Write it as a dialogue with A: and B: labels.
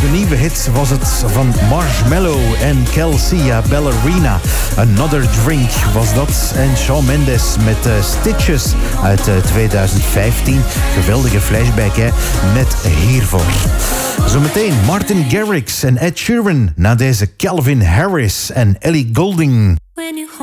A: de nieuwe hit was het van Marshmello en Kelsea Ballerina. Another Drink was dat. En Shawn Mendes met Stitches uit 2015. Geweldige flashback, hè? Net hiervoor. Zometeen Martin Garrix en Ed Sheeran na deze Calvin Harris en Ellie Goulding.